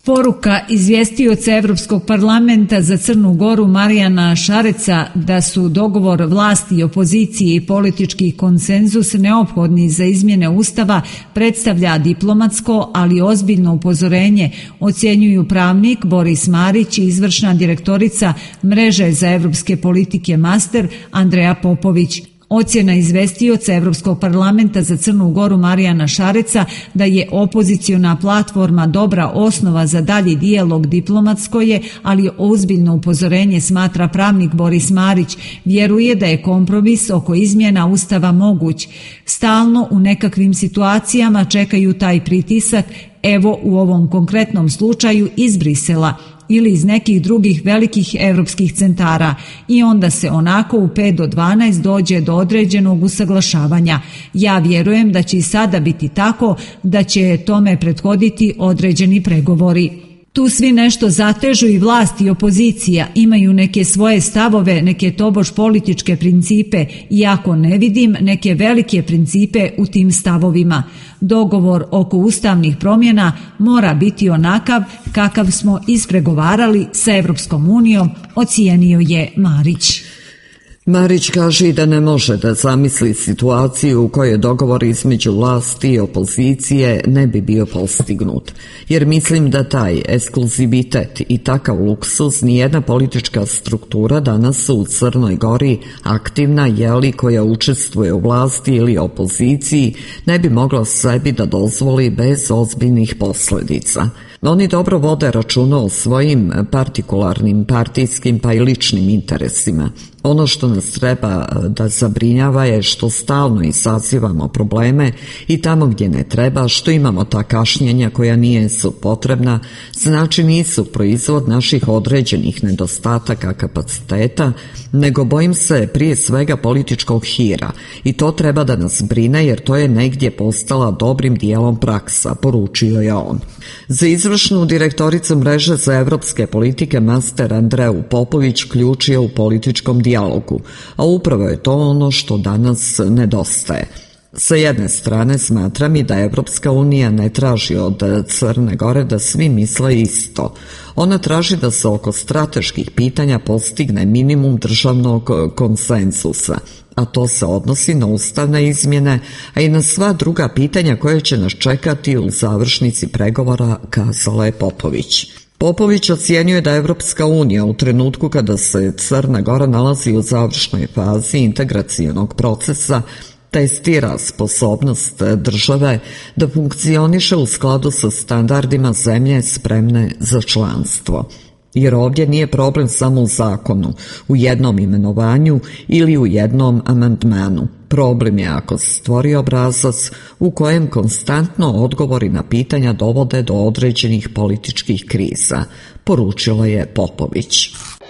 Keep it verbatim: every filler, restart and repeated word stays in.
Poruka izvjestioca Evropskog parlamenta za Crnu Goru Marijana Šareca da su dogovor vlasti i opozicije i politički konsenzus neophodni za izmjene Ustava predstavlja diplomatsko, ali ozbiljno upozorenje, ocjenjuju pravnik Boris Marić i izvršna direktorica Mreže za evropske politike Master Andreja Popović. Ocjena izvestioca Evropskog parlamenta za Crnu Goru Marijana Šareca da je opoziciona platforma dobra osnova za dalji dijalog diplomatsko je, ali ozbiljno upozorenje, smatra pravnik Boris Marić. Vjeruje da je kompromis oko izmjena Ustava moguć. Stalno u nekakvim situacijama čekaju taj pritisak, evo u ovom konkretnom slučaju iz Brisela ili iz nekih drugih velikih evropskih centara, i onda se onako u pet do dvanaest dođe do određenog usaglašavanja. Ja vjerujem da će i sada biti tako, da će tome prethoditi određeni pregovori. Tu svi nešto zatežu i vlast i opozicija, imaju neke svoje stavove, neke tobož političke principe, iako ne vidim neke velike principe u tim stavovima. Dogovor oko ustavnih promjena mora biti onakav kakav smo ispregovarali sa Evropskom unijom, ocijenio je Marić. Marić kaže i da ne može da zamisli situaciju u kojoj dogovor između vlasti i opozicije ne bi bio postignut, jer mislim da taj ekskluzivitet i takav luksuz nijedna politička struktura danas u Crnoj Gori aktivna, jeli, koja učestvuje u vlasti ili opoziciji, ne bi mogla sebi da dozvoli bez ozbiljnih posljedica. Oni dobro vode računa o svojim partikularnim, partijskim pa i ličnim interesima. Ono što nas treba da zabrinjava je što stalno izazivamo probleme i tamo gdje ne treba, što imamo ta kašnjenja koja nisu potrebna, znači nisu proizvod naših određenih nedostataka kapaciteta, nego bojim se prije svega političkog hira, i to treba da nas brine jer to je negdje postala dobrim dijelom praksa, poručio je on. Za izvršnu direktoricu Mreže za evropske politike Master Andreju Popović ključ je u političkom dijalogu, a upravo je to ono što danas nedostaje. Sa jedne strane smatram i da Evropska unija ne traži od Crne Gore da svi misle isto. Ona traži da se oko strateških pitanja postigne minimum državnog konsenzusa, a to se odnosi na ustavne izmjene, a i na sva druga pitanja koje će nas čekati u završnici pregovora, kazala je Popović. Popović ocjenjuje da Evropska unija u trenutku kada se Crna Gora nalazi u završnoj fazi integracionog procesa testira sposobnost države da funkcioniše u skladu sa standardima zemlje spremne za članstvo. Jer ovdje nije problem samo u zakonu, u jednom imenovanju ili u jednom amandmanu. Problem je ako se stvori obrazac u kojem konstantno odgovori na pitanja dovode do određenih političkih kriza, poručila je Popović.